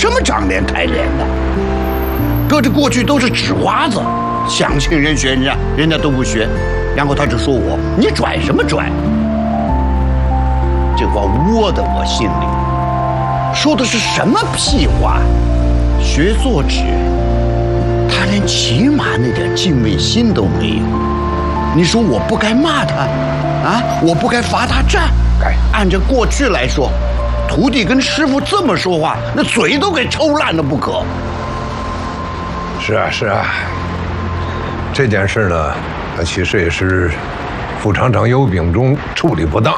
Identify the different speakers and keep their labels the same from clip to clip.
Speaker 1: 什么长脸开脸的？搁着过去都是纸花子，想请人学人家都不学，然后他就说我，你拽什么拽？这话窝在我心里，说的是什么屁话？学做纸，他连起码那点敬畏心都没有。你说我不该骂他啊？我不该罚他站？该按照过去来说，徒弟跟师傅这么说话，那嘴都给抽烂了不可。
Speaker 2: 是啊，是啊，这件事呢，其实也是副厂长尤秉忠处理不当。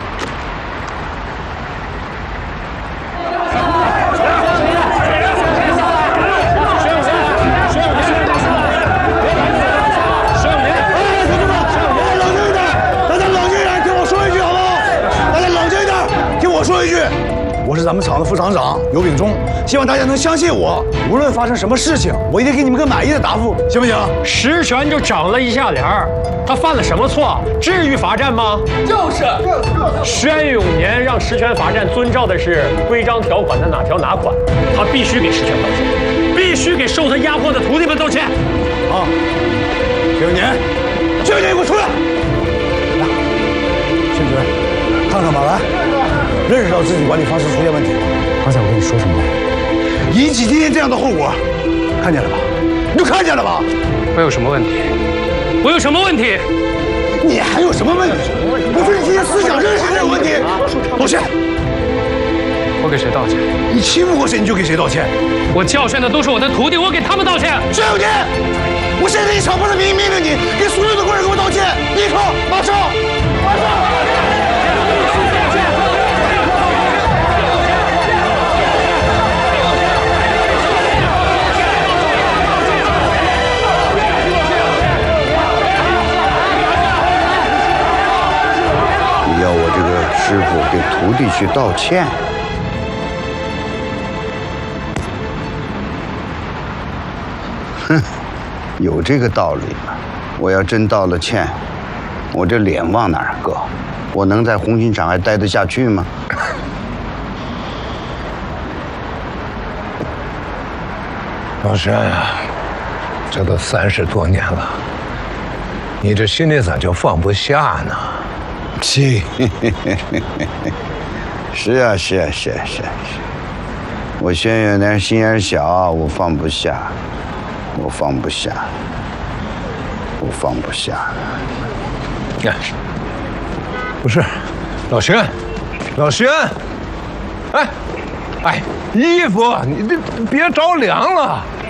Speaker 3: 我是咱们厂的副厂长尤秉忠，希望大家能相信我，无论发生什么事情，我一定给你们个满意的答复，行不行？
Speaker 4: 实权就长了一下脸儿，他犯了什么错？至于罚站吗？就是。宣永年让实权罚站遵照的是规章条款的哪条哪款，他必须给实权道歉，必须给受他压迫的徒弟们道歉。
Speaker 3: 啊，宣永年，宣永年，给我出来！来，宣主任，看看吧，来。认识到自己管理方式出现问题了。刚才我跟你说什么来？引起今天这样的后果，看见了吧？你就看见了吧？
Speaker 4: 我有什么问题？我有什么问题？
Speaker 3: 你还有什么问题？我说你今天思想认识有问题。道歉。
Speaker 4: 我给谁道歉？
Speaker 3: 你欺负过谁你就给谁道歉。
Speaker 4: 我教训的都是我的徒弟，我给他们道歉。
Speaker 3: 宣永年，我现在一场不是命令你，给所有的工人给我道歉，立刻，马上，马上。
Speaker 1: 要我这个师傅给徒弟去道歉？哼，有这个道理吗？我要真道了歉，我这脸往哪儿搁？我能在红星厂还待得下去吗？
Speaker 2: 老轩啊，这都30多年了，你这心里咋就放不下呢？
Speaker 1: 是啊，我轩永年心眼小，我放不下。
Speaker 2: 不是，老轩，哎，衣服你这别着凉了。